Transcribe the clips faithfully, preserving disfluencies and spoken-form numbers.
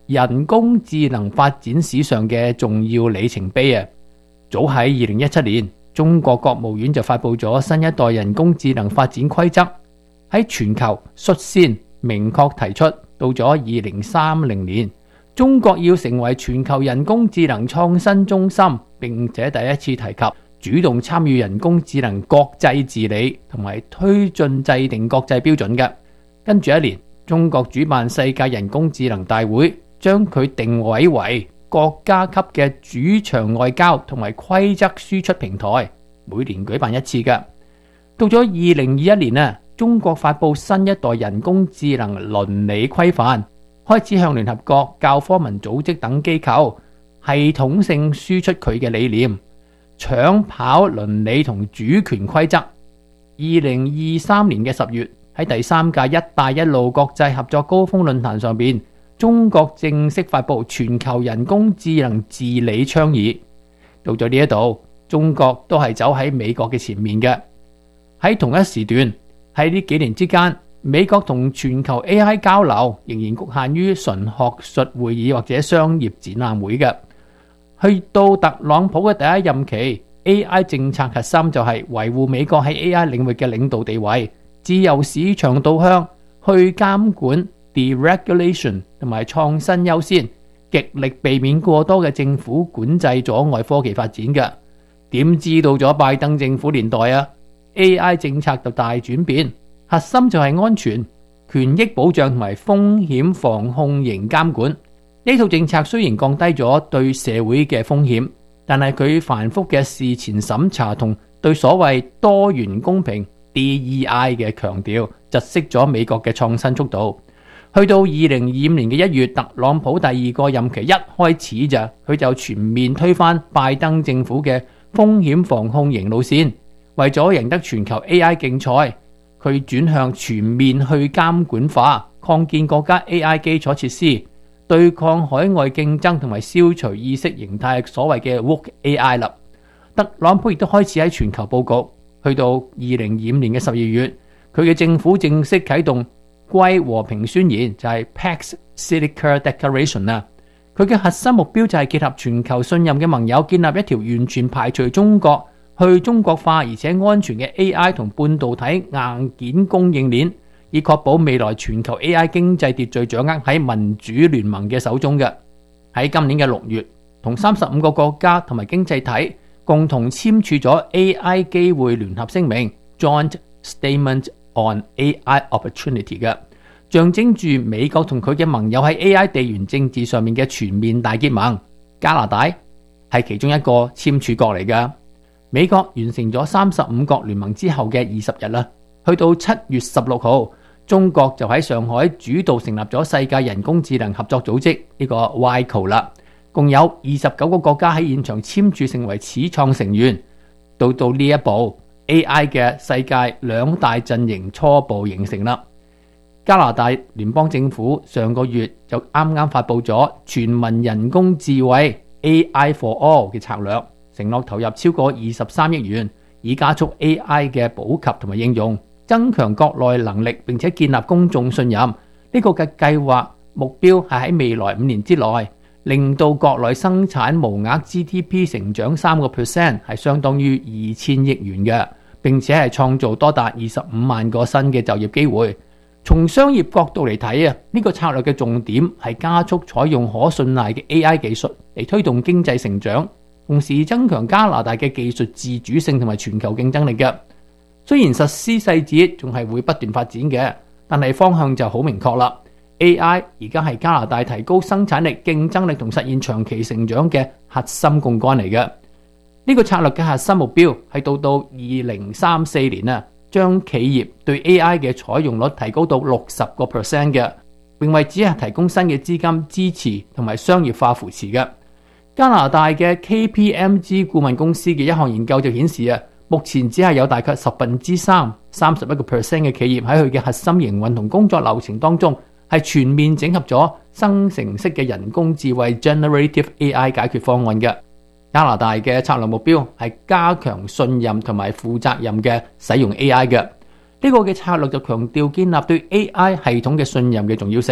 人工智能發展史上嘅重要里程碑啊！早喺二零一七年，中國國務院就發布咗新一代人工智能發展規則，喺全球率先明確提出，到咗二零三零年，中國要成為全球人工智能創新中心，並且第一次提及主動參與人工智能國際治理同埋推進制定國際標準嘅。跟住一年，中國主辦世界人工智能大會，將佢定位為國家級嘅主場外交同埋規則輸出平台，每年舉辦一次嘅。到咗二零二一年啊，中國發布新一代人工智能倫理規範，開始向聯合國、教科文組織等機構系統性輸出佢嘅理念，搶跑倫理同主權規則。二零二三年嘅十月，喺第三屆一帶一路國際合作高峰論壇上邊，中國正式發布全球人工智能治理倡議。到咗呢一度，中國都係走喺美國嘅前面嘅。喺同一時段，喺呢幾年之間，美國同全球 A I 交流仍然局限於純學術會議或者商業展覽會嘅。去到特朗普嘅第一任期， A I 政策核心就係維護美國喺 A I 領域嘅領導地位，自由市場導向，去監管 deregulation 同埋創新優先，極力避免過多嘅政府管制阻礙科技發展嘅。點知到咗拜登政府年代啊， A I 政策就大轉變，核心就係安全、權益保障同埋風險防控型監管。呢套政策雖然降低咗對社會嘅風險，但係佢繁複嘅事前審查同對所謂多元公平 D E I 嘅強調，窒息咗美國嘅創新速度。去到二零二五年嘅一月，特朗普第二個任期一開始就佢就全面推翻拜登政府嘅風險防控型路線，為咗贏得全球 A I 競賽，佢轉向全面去監管化，擴建國家 A I 基礎設施，對抗海外競爭同埋消除意識形態所謂嘅 woke A I 啦。特朗普亦都開始喺全球佈局，去到二零二五年嘅十二月，佢嘅政府正式啟動歸和平宣言，就係 Pax Silica Declaration 啊。佢嘅核心目標就係結合全球信任嘅盟友，建立一條完全排除中國、去中國化而且安全嘅 A I 同半導體硬件供應鏈，以確保未來全球 A I 經濟秩序掌握喺民主聯盟嘅手中嘅。喺今年嘅六月，同三十五個國家同埋經濟體共同簽署咗 A I 機會聯合聲明 Joint Statement on A I Opportunity 嘅，象徵住美國同佢嘅盟友喺 A I 地緣政治上面嘅全面大結盟。加拿大係其中一個簽署國嚟㗎。美國完成咗三十五國聯盟之後嘅二十日啦，去到七月十六號，中國就喺上海主導成立咗世界人工智能合作組織呢個 Y C O 啦，共有二十九個國家喺現場簽署成為始創成員。到到呢一步， A I 嘅世界兩大陣營初步形成啦。加拿大聯邦政府上個月就啱啱發布咗全民人工智慧 A I for All 嘅策略，承諾投入超過二十三億元，以加速 A I 嘅普及同埋應用，增強國內能力，並且建立公眾信任。呢個嘅計劃目標係喺未來五年之內，令到國內生產無額 G D P 成長三個 percent， 係相當於二千億元嘅，並且係創造多達二十五萬個新嘅就業機會。從商業角度嚟睇啊，呢個策略嘅重點係加速採用可信賴嘅 A I 技術嚟推動經濟成長，同時增強加拿大嘅技術自主性同埋全球競爭力嘅。雖然實施細節仲係會不斷發展嘅，但係方向就好明確啦。A I 而家係加拿大提高生產力、競爭力同實現長期成長嘅核心槓桿嚟嘅。呢個策略嘅核心目標係到到二零三四年啊，將企業對 A I 嘅採用率提高到六十個 percent 嘅，並為只係提供新嘅資金支持同埋商業化扶持嘅。加拿大嘅 K P M G 顧問公司嘅一項研究就顯示啊，目前只係有大概十分之三，三十一個 percent 嘅企業喺佢嘅核心營運同工作流程當中係全面整合咗生成式嘅人工智慧 Generative A I 解決方案嘅。加拿大嘅策略目標係加強信任同埋負責任嘅使用 A I 嘅。呢個嘅策略就強調建立對 A I 系統嘅信任嘅重要性，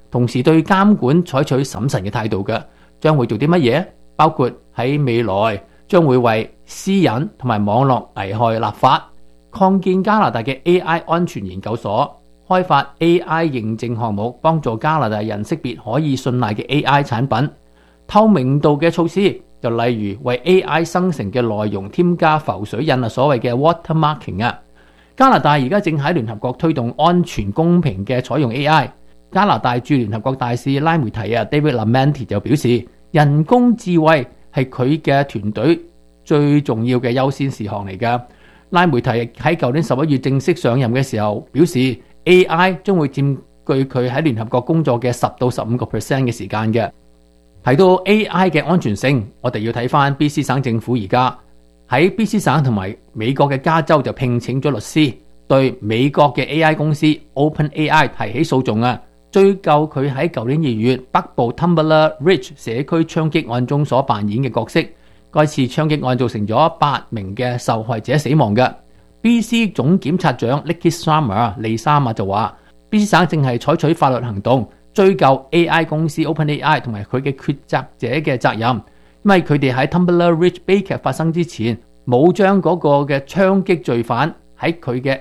同時對監管採取審慎嘅態度嘅。將會做啲乜嘢？包括喺未來將會為私隱同埋網絡危害立法，擴建加拿大嘅 A I 安全研究所，開發 A I 認證項目，幫助加拿大人識別可以信賴嘅 A I 產品。透明度嘅措施就例如為 A I 生成嘅內容添加浮水印啊，所謂嘅 watermarking 啊。加拿大而家正喺聯合國推動安全公平嘅採用 A I。加拿大駐聯合國大使拉梅提啊 David Lamenti 就表示，人工智慧係佢嘅團隊最重要嘅優先事項嚟㗎。拉梅提喺舊年十一月正式上任嘅時候表示 ，A I 將會佔據佢喺聯合國工作嘅十到十五個 percent 嘅時間嘅。提到 A I 嘅安全性，我哋要睇返 B C 省政府而家喺 B C 省同埋美國嘅加州就聘請咗律師，對美國嘅 A I 公司 OpenAI 提起訴訟啊。追究佢喺舊年二月北部 Tumbler Ridge 社區槍擊案中所扮演嘅角色。該次槍擊案造成咗八名嘅受害者死亡嘅。B C 總檢察長 Licky Summer 利沙馬就話 ，B C 省正係採取法律行動追究 A I 公司 OpenAI 同埋佢嘅抉擇者嘅責任，因為佢哋喺 Tumbler Ridge 悲劇發生之前冇將嗰個嘅槍擊罪犯喺佢嘅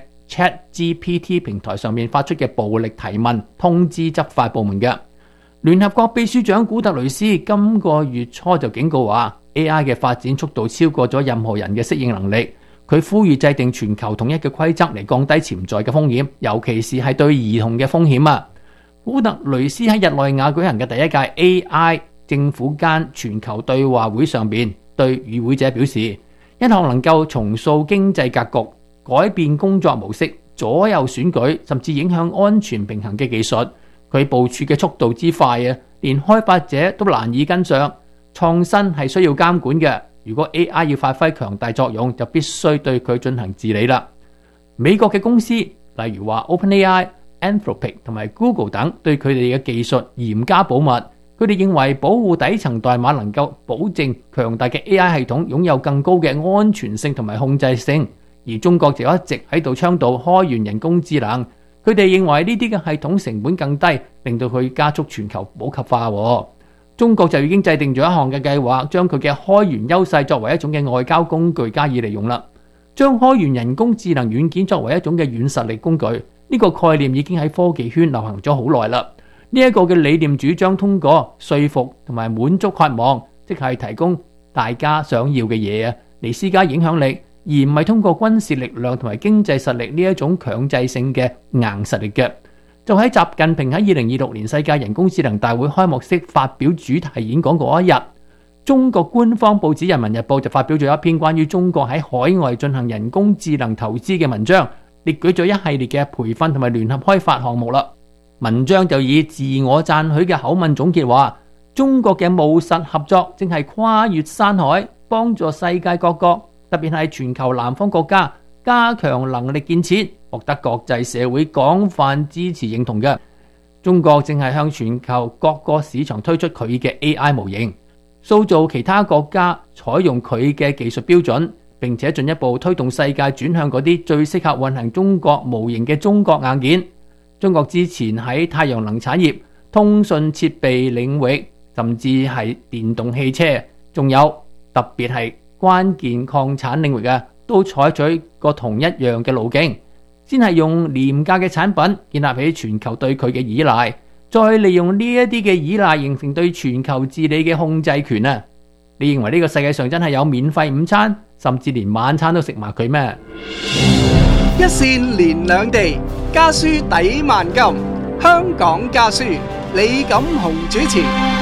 ChatGPT 平台上面發出嘅暴力提問通知執法部門嘅。聯合國秘書長古特雷斯今個月初就警告話 A I 嘅發展速度超過咗任何人嘅適應能力。佢呼籲制定全球統一嘅規則嚟降低潛在嘅風險，尤其是係對兒童嘅風險啊。古特雷斯喺日內瓦舉行嘅第一屆 A I 政府間全球對話會上邊對與會者表示，一項能夠重塑經濟格局、改變工作模式、左右選舉，甚至影響安全平衡嘅技術，佢部署嘅速度之快啊，連開發者都難以跟上。創新係需要監管嘅，如果 A I 要發揮強大作用，就必須對佢進行治理啦。美國嘅公司，例如話 OpenAI、Anthropic 同埋 Google 等，對佢哋嘅技術嚴加保密。佢哋認為保護底層代碼能夠保證強大嘅 A I 系統擁有更高嘅安全性同埋控制性。而中國就一直喺度倡導開源人工智能，佢哋認為呢啲嘅系統成本更低，令到佢加速全球普及化。中國就已經制定咗一項嘅計劃，將佢嘅開源優勢作為一種嘅外交工具加以利用啦。將開源人工智能軟件作為一種嘅軟實力工具，呢個概念已經喺科技圈流行咗好耐啦。呢一個嘅理念主張通過說服同埋滿足渴望，即係提供大家想要嘅嘢啊，嚟施加影響力。而唔係通過軍事力量同埋經濟實力呢一種強制性嘅硬實力嘅。就喺習近平喺二零二六年世界人工智能大會開幕式發表主題演講嗰一日，中國官方報紙《人民日報》就發表咗一篇關於中國喺海外進行人工智能投資嘅文章，列舉咗一系列嘅培訓同埋聯合開發項目啦。文章就以自我讚許嘅口吻總結話，中國嘅務實合作正係跨越山海，幫助世界各國，特別係全球南方國家加強能力建設，獲得國際社會廣泛支持認同嘅。中國正係向全球各個市場推出佢嘅 A I 模型，塑造其他國家採用佢嘅技術標準，並且進一步推動世界轉向嗰啲最適合運行中國模型嘅中國硬件。中國之前喺太陽能產業、通訊設備領域，甚至係電動汽車，仲有特別係關鍵礦產領域嘅，都採取過同一樣嘅路徑，先係用廉價嘅產品建立起全球對佢嘅依賴，再利用呢一啲嘅依賴形成對全球治理嘅控制權啊！你認為呢個世界上真係有免費午餐，甚至連晚餐都食埋佢咩？ 一線連兩地，家書抵萬金。香港家書，李錦雄主持。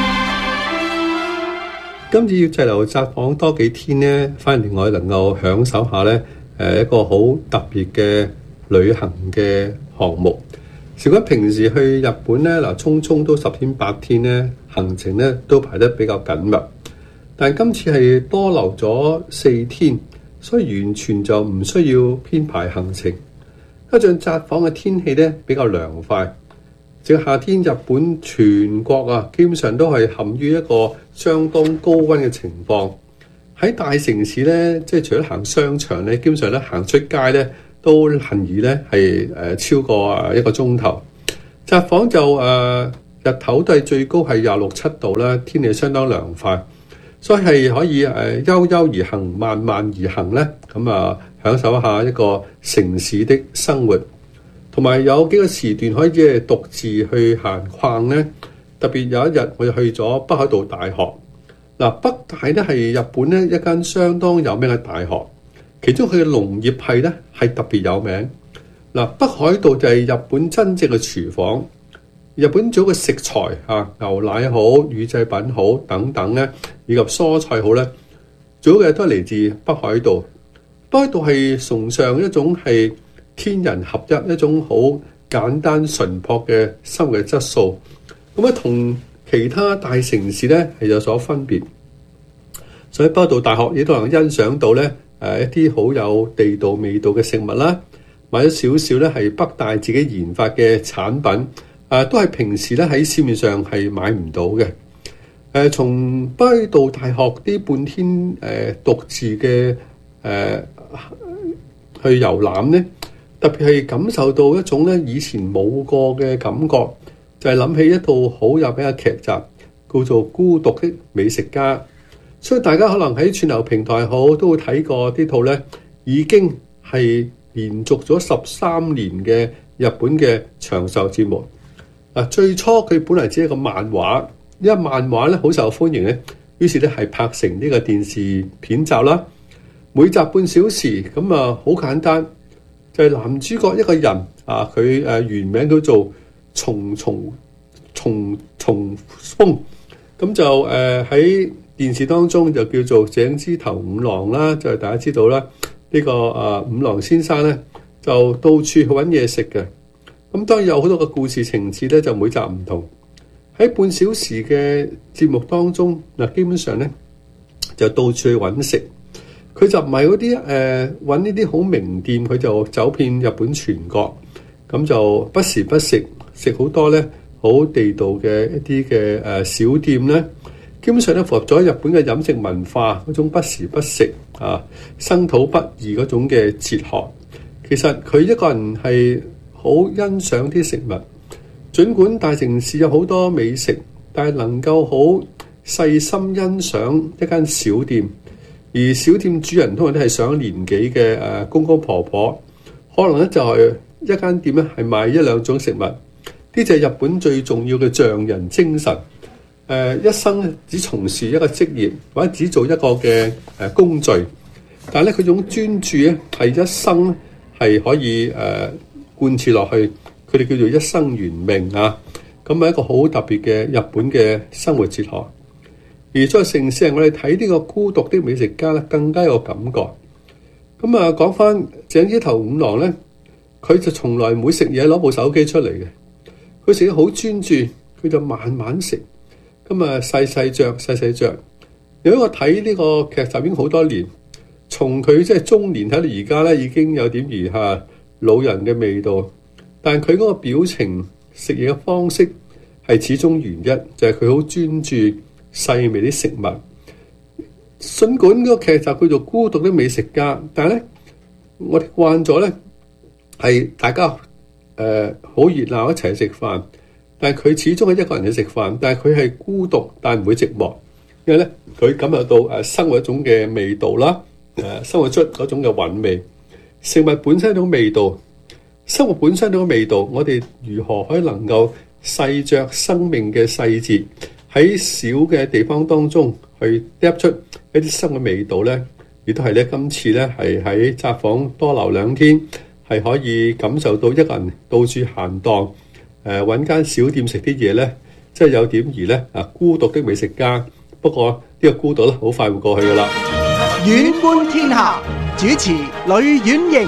今次要滯留札幌多幾天呢，反而令我能夠享受下呢誒一個好特別嘅旅行嘅項目。如果平時去日本呢，嗱，匆匆都十天八天呢，行程呢都排得比較緊密。但係今次係多留咗四天，所以完全就唔需要編排行程。加上札幌嘅天氣呢比較涼快，這個夏天日本全國啊，基本上都係陷於一個相當高溫嘅情況。喺大城市呢，即係除咗行商場呢，基本上咧行出街呢都行而呢係誒超過一個鐘頭。札幌就誒日頭都係最高係廿六七度啦，天氣相當涼快，所以係可以誒悠悠而行，慢慢而行咧，咁啊享受一下一個城市的生活，同埋有，有幾個時段可以係獨自去行逛咧。特別有一日我就去咗北海道大學。嗱，北大咧係日本咧一間相當有名嘅大學，其中佢嘅農業系咧係特別有名。嗱，北海道就係日本真正嘅廚房。日本做嘅食材啊，牛奶好、乳製品好等等咧，以及蔬菜好咧，做嘅都係嚟自北海道。北海道係崇尚一種係天人合一、一種好簡單純樸嘅生活嘅質素。咁啊，同其他大城市咧係有所分別。所以北海道大學亦都能欣賞到咧誒一啲好有地道味道嘅食物啦，買咗少少咧係北大自己研發嘅產品。誒、啊、都係平時咧喺市面上係買唔到嘅。誒、呃、從北海道大學啲半天誒、呃、獨自嘅誒、呃、去遊覽咧，特別係感受到一種咧以前冇過嘅感覺，就係、是、諗起一套好有名嘅劇集，叫做《孤獨的美食家》。所以大家可能喺串流平台好都會睇過呢套咧，已經係連續咗十三年嘅日本嘅長壽節目。嗱，最初佢本嚟只係一個漫畫，因為漫畫咧好受歡迎咧，於是咧係拍成呢個電視片集啦。每集半小時，咁啊好簡單，就係、是、男主角一個人啊，佢誒、啊、原名叫做松松松松豐，咁就誒喺、呃、電視當中就叫做井之頭五郎啦，就係、是、大家知道啦，呢、這個啊五郎先生咧就到處去揾嘢食嘅。咁當然有好多個故事情節咧，就每集唔同。喺半小時嘅節目當中，嗱基本上咧就到處去揾食。佢就唔係嗰啲誒揾呢啲好名店，佢就走遍日本全國，咁就不時不食食好多咧好地道嘅一啲嘅誒小店咧。基本上咧符合咗日本嘅飲食文化嗰種不時不食啊，生土不易嗰種嘅哲學。其實佢一個人係好欣賞啲食物，儘管大城市有好多美食，但係能夠好細心欣賞一間小店，而小店主人通常都係上年紀嘅誒公公婆婆，可能咧就係一間店咧係賣一兩種食物，呢就係日本最重要嘅匠人精神。誒、呃、一生只從事一個職業，或者只做一個嘅誒工序，但係咧佢種專注咧係一生係可以誒。呃貫徹落去，佢哋叫做一生懸命啊！咁係一個好特別嘅日本嘅生活哲學。而在城市，我哋睇呢個孤獨的美食家咧，更加有感覺。咁啊，講翻井之頭五郎咧，佢就從來唔會食嘢攞部手機出嚟嘅，佢食得好專注，佢就慢慢食。咁啊，細細嚼，細細嚼。有一個睇呢個劇集已經好多年，從佢即係中年睇到而家咧，已經有點兒嚇老人嘅味道，但佢嗰個表情、食嘢嘅方式係始終如一，就係佢好專注細微啲食物。儘管嗰個劇集叫做《孤獨的美食家》，但係咧，我哋慣咗咧係大家誒好、呃、熱鬧一齊食飯，但係佢始終係一個人去食飯，但係佢係孤獨，但係唔會寂寞，因為咧佢感受到誒生活一種嘅味道啦，誒、呃、生活出嗰種嘅韻味。食物本身一種味道，生活本身一種味道，我哋如何可以能夠細嚼生命嘅細節，喺小嘅地方當中去嗒出一啲新嘅味道呢？亦都係咧，今次咧係喺札幌多留兩天，係可以感受到一個人到處閒蕩，誒揾間小店食啲嘢咧，即係有點兒咧啊孤獨的美食家。不過呢個孤獨咧，好快會過去噶啦。 遠觀天下，主持呂婉瑩。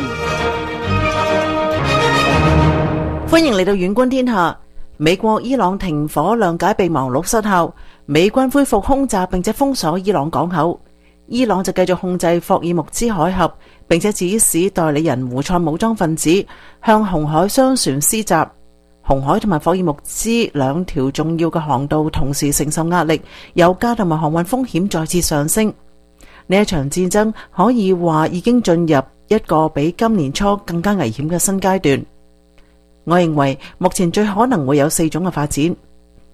歡迎嚟到遠觀天下。美國伊朗停火諒解備忘錄失效，美軍恢復空襲並且封鎖伊朗港口。伊朗就繼續控制霍爾木茲海峽，並且指使代理人胡塞武裝分子向紅海商船施襲。紅海同埋霍爾木茲兩條重要嘅航道同時承受壓力，油價同埋航運風險再次上升。呢一場戰爭可以話已經進入一個比今年初更加危險嘅新階段。我認為目前最可能會有四種嘅發展。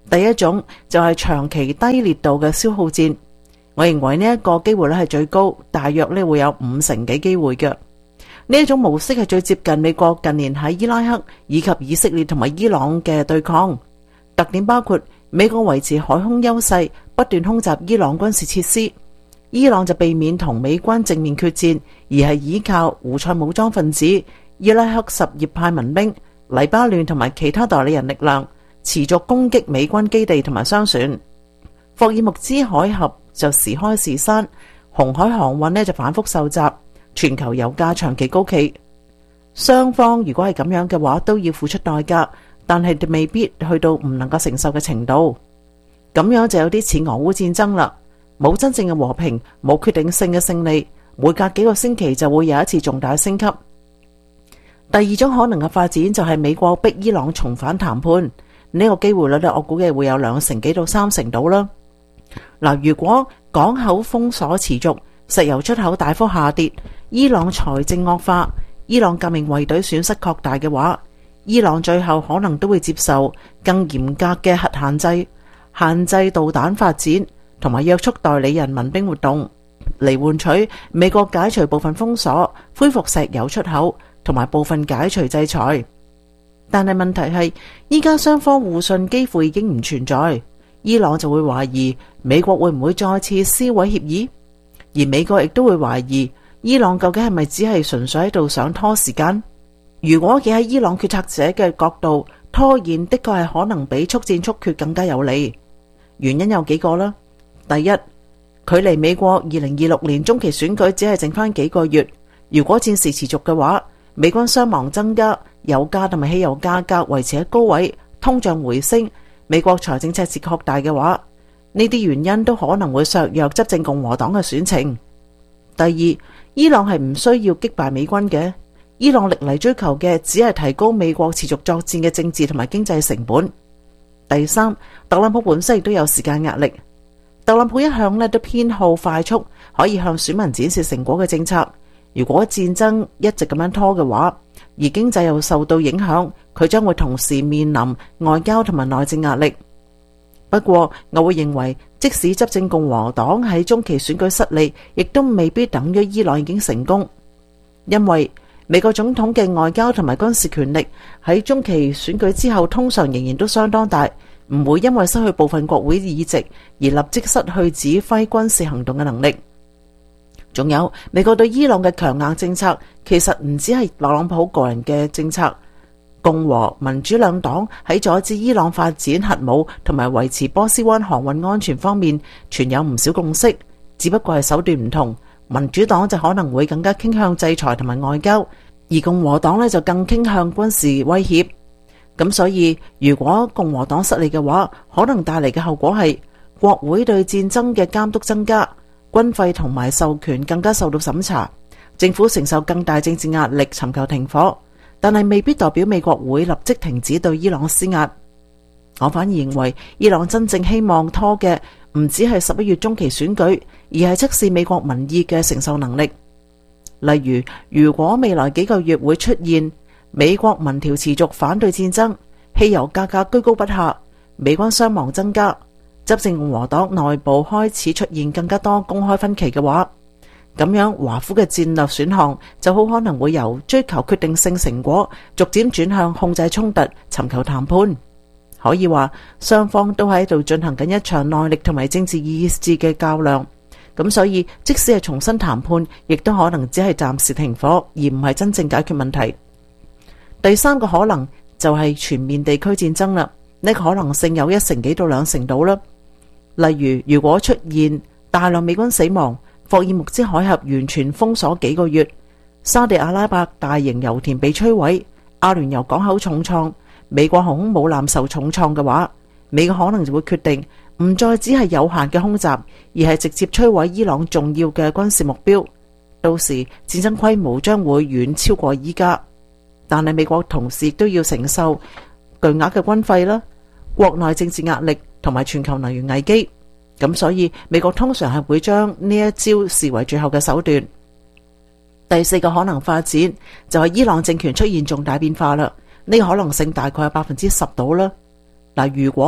第一種就係長期低烈度嘅消耗戰，我認為呢一個機會率係最高，大約呢會有五成幾機會嘅。呢一種模式係最接近美國近年喺伊拉克以及以色列同埋伊朗嘅對抗，特點包括美國維持海空優勢，不斷空襲伊朗軍事設施，伊朗就避免同美軍正面決戰，而係依靠胡塞武裝分子、伊拉克什葉派民兵、黎巴嫩同埋其他代理人力量持續攻擊美軍基地同埋商船。霍爾木茲海峽就時開時閂，紅海航運呢就反覆受襲，全球油價長期高企。雙方如果係咁樣嘅話，都要付出代價，但係未必去到唔能夠承受嘅程度。咁樣就有啲似俄烏戰爭啦，冇真正嘅和平，冇決定性嘅勝利，每隔幾個星期就會有一次重大升級。第二種可能嘅發展就係美國逼伊朗重返談判，呢個機會率我估計會有兩成幾到三成到啦。嗱，如果港口封鎖持續，石油出口大幅下跌，伊朗財政惡化，伊朗革命衛隊損失擴大嘅話，伊朗最後可能都會接受更嚴格嘅核限制，限制導彈發展，同埋約束代理人民兵活動，嚟換取美國解除部分封鎖，恢復石油出口，同埋部分解除制裁。但係問題係，依家雙方互信幾乎已經唔存在，伊朗就會懷疑美國會唔會再次撕毀協議，而美國亦都會懷疑伊朗究竟係咪只係純粹喺度想拖時間。如果企喺伊朗決策者嘅角度，拖延的確係可能比速戰速決更加有利。原因有幾個啦。第一，距離美國二零二六年中期選舉只係剩翻幾個月，如果戰事持續嘅話，美軍傷亡增加，油價同埋汽油價格維持喺高位，通脹回升，美國財政赤字擴大嘅話，呢啲原因都可能會削弱執政共和黨嘅選情。第二，伊朗係唔需要擊敗美軍嘅，伊朗歷嚟追求嘅只係提高美國持續作戰嘅政治同埋經濟成本。第三，特朗普本身亦都有時間壓力，特朗普一向呢都偏好快速可以向選民展示成果嘅政策。如果戰爭一直咁樣拖嘅話，而經濟又受到影響，佢將會同時面臨外交同埋內政壓力。不過我會認為，即使執政共和黨喺中期選舉失利，亦都未必等於伊朗已經成功，因為美國總統嘅外交同埋軍事權力喺中期選舉之後通常仍然都相當大，唔會因為失去部分國會議席而立即失去指揮軍事行動嘅能力。仲有美國對伊朗嘅強硬政策，其實唔只係特朗普個人嘅政策，共和民主兩黨喺阻止伊朗發展核武同埋維持波斯灣航運安全方面，存有唔少共識，只不過係手段唔同。民主黨就可能會更加傾向制裁同埋外交，而共和黨呢就更傾向軍事威脅。咁所以如果共和黨失利嘅話，可能帶嚟嘅後果係國會對戰爭嘅監督增加，軍費同埋授權更加受到審查，政府承受更大政治壓力，尋求停火，但係未必代表美國會立即停止對伊朗施壓。我反而認為伊朗真正希望拖嘅唔只係十一月中期選舉，而係測試美國民意嘅承受能力。例如，如果未來幾個月會出現美國民調持續反對戰爭，汽油價格居高不下，美軍傷亡增加，執政共和黨內部開始出現更加多公開分歧嘅話，咁樣華府嘅戰略選項就好可能會由追求決定性成果，逐漸轉向控制衝突，尋求談判。可以話雙方都喺度進行緊一場耐力同埋政治意志嘅較量。咁所以即使係重新談判，亦都可能只係暫時停火，而唔係真正解決問題。第三個可能就係全面地區戰爭啦，呢個可能性有一成幾到兩成度啦。例如，如果出現大量美軍死亡，霍爾木茲海峽完全封鎖幾個月，沙地阿拉伯大型油田被摧毀，阿聯酋港口重創，美國航空母艦受重創嘅話，美國可能就會決定唔再只係有限嘅空襲，而係直接摧毀伊朗重要嘅軍事目標。到時戰爭規模將會遠超過依家，但係美國同時亦都要承受巨額嘅軍費啦、國內政治壓力同埋全球能源危機。咁所以美國通常係會將呢一招視為最後嘅手段。第四個可能發展就係伊朗政權出現重大變化啦，呢個可能性大概係百分之十到啦。嗱，如果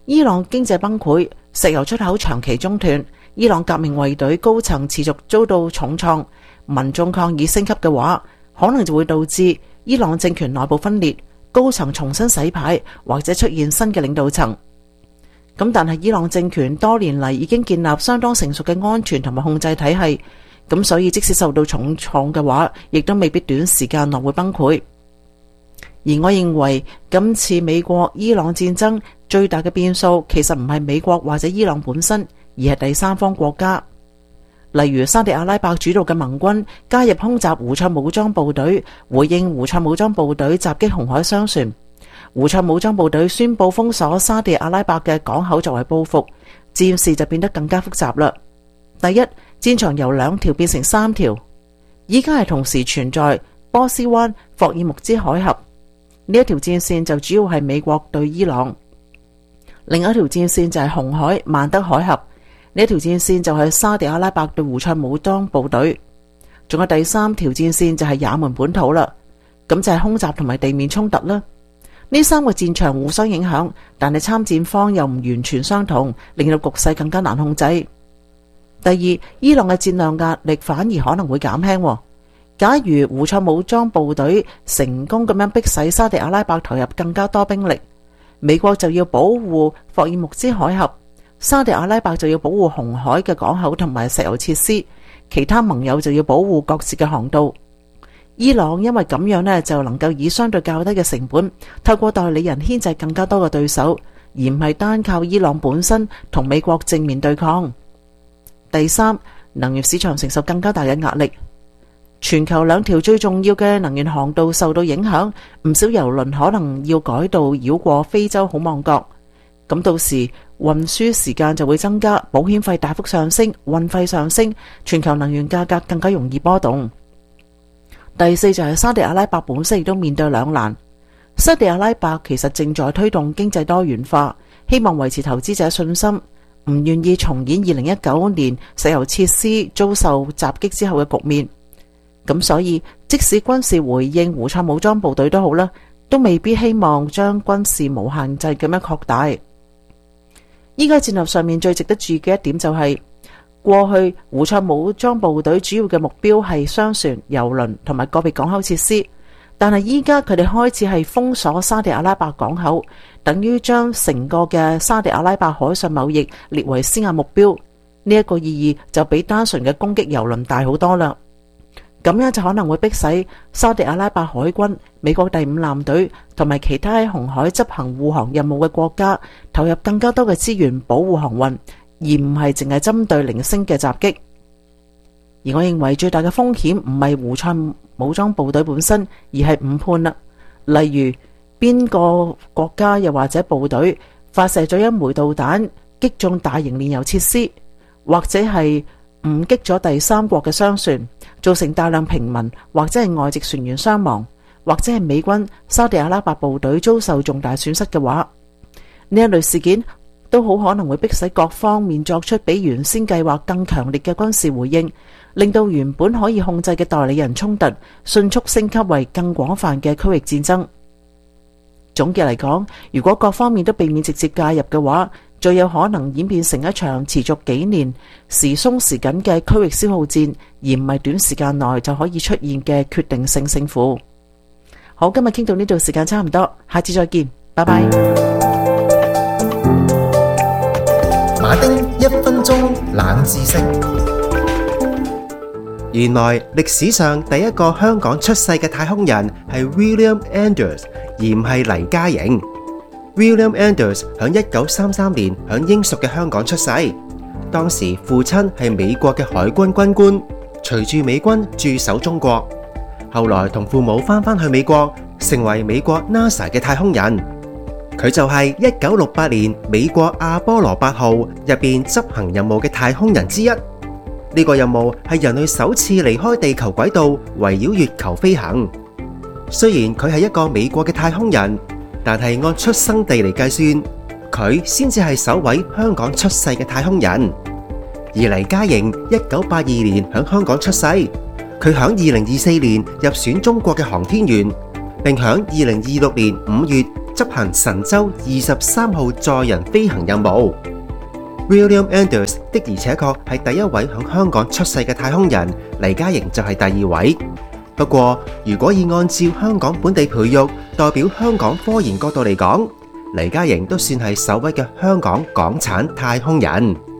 伊朗經濟崩潰，石油出口長期中斷，伊朗革命衛隊高層持續遭到重創，民眾抗議升級嘅話，可能就會導致伊朗政權內部分裂，高層重新洗牌，或者出現新嘅領導層。咁但係伊朗政權多年嚟已經建立相當成熟嘅安全同埋控制體系，咁所以即使受到重創嘅話，亦都未必短時間內會崩潰。而我認為今次美國伊朗戰爭最大嘅變數其實唔係美國或者伊朗本身，而係第三方國家，例如沙地阿拉伯主導嘅盟軍加入空襲胡塞武裝部隊，回應胡塞武裝部隊襲擊紅海商船。胡塞武裝部隊宣布封鎖沙地阿拉伯嘅港口作為報復，戰事就變得更加複雜啦。第一，戰場由兩條變成三條，依家係同時存在波斯灣、霍爾木茲海峽。呢一條戰線就主要係美國對伊朗，另一條戰線就係紅海曼德海峽，呢一條戰線就係沙地阿拉伯對胡塞武裝部隊，仲有第三條戰線就係也門本土啦，咁就係空襲同埋地面衝突啦。呢三個戰場互相影響，但係參戰方又唔完全相同，令到局勢更加難控制。第二，伊朗嘅戰略壓力反而可能會減輕。假如胡塞武裝部隊成功咁樣迫使沙地阿拉伯投入更加多兵力，美國就要保護霍爾木茲海峽，沙地阿拉伯就要保護紅海嘅港口同埋石油設施，其他盟友就要保護各自嘅航道。伊朗因為咁樣呢，就能夠以相對較低嘅成本，透過代理人牽制更加多嘅對手，而唔係單靠伊朗本身同美國正面對抗。第三，能源市場承受更加大嘅壓力。全球兩條最重要嘅能源航道受到影響，唔少郵輪可能要改道繞過非洲好望角，咁到時運輸時間就會增加，保險費大幅上升，運費上升，全球能源價格更加容易波動。第四就係沙地阿拉伯本身亦都面對兩難。沙地阿拉伯其實正在推動經濟多元化，希望維持投資者信心，唔願意重演二零一九年石油設施遭受襲擊之後嘅局面。咁所以即使軍事回應胡塞武裝部隊都好啦，都未必希望將軍事無限制咁樣擴大。依家戰略上面最值得注意嘅一點就係，過去胡塞武裝部隊主要嘅目標係商船、郵輪同埋個別港口設施，但係依家佢哋開始係封鎖沙地阿拉伯港口，等於將成個嘅沙地阿拉伯海上貿易列為施壓目標。呢一個意義就比單純嘅攻擊郵輪大好多啦。咁樣就可能會迫使沙地阿拉伯海軍、美國第五艦隊同埋其他喺紅海執行護航任務嘅國家投入更加多嘅資源保護航運，而唔係淨係針對零星嘅襲擊。而我認為最大嘅風險唔係胡塞武裝部隊本身，而係誤判啦。例如邊個國家又或者部隊發射咗一枚導彈擊中大型煉油設施，或者係誤擊咗第三國嘅商船，造成大量平民或者係外籍船員傷亡，或者係美軍沙地阿拉伯部隊遭受重大損失嘅話，呢一類事件都好可能會迫使各方面作出比原先計劃更強烈嘅軍事回應，令到原本可以控制嘅代理人衝突迅速升級為更廣泛嘅區域戰爭。總結嚟講，如果各方面都避免直接介入嘅話，最有可能演變成一場持續幾年、時鬆時緊嘅區域消耗戰，而唔係短時間內就可以出現嘅決定性勝負。好，今日傾到呢度，時間差唔多，下次再見，拜拜。 馬丁一分鐘冷知識。原來歷史上第一個香港出世嘅太空人係 William Anders， 而唔係黎嘉瑩。William Anders 喺一九三三年喺英屬嘅香港出世，當時父親係美國嘅海軍軍官，隨住美軍駐守中國，後來同父母翻返去美國，成為美國 NASA 嘅太空人。佢就係一九六八年美國阿波羅八號入邊執行任務嘅太空人之一。呢個任務係人類首次離開地球軌道，圍繞月球飛行。雖然佢係一個美國嘅太空人，但係按出生地嚟計算，佢先至係首位香港出世嘅太空人。而黎嘉瑩一九八二年喺香港出世，佢喺二零二四年入選中國嘅航天員，並喺二零二六年五月執行神舟二十三號載人飛行任務。William Anders 的而且確係第一位響香港出世嘅太空人，黎嘉瑩就係第二位。不過，如果以按照香港本地培育代表香港科研角度嚟講，黎嘉瑩都算係首位嘅香港港產太空人。